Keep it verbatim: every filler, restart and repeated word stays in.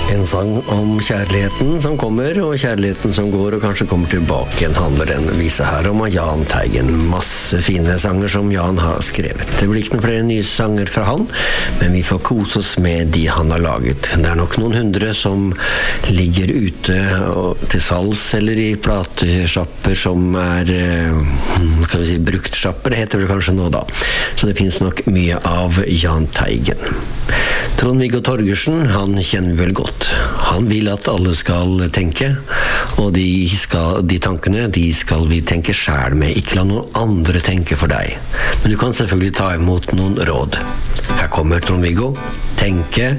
En sang om kjærligheten som kommer, og kjærligheten som går, og kanskje kommer tilbake igjen, handler den vise her om av Jahn Teigen. Masse fine sanger som Jahn har skrevet. Det blir ikke noen flere nye sanger fra han, men vi får kose oss med de han har laget. Det er nok noen hundre som ligger ute til salgs, eller i plateshapper som er, skal vi si, bruktshapper, heter det kanskje nå da. Så det finnes nok mye av Jahn Teigen. Trond-Viggo Torgersen, han kjenner vel godt. Han vil at alle skal tenke, og de, skal, de tankene de skal vi tenke selv med, ikke la noen andre tenke for deg. Men du kan selvfølgelig ta imot noen råd. Her kommer Trond-Viggo. Tenke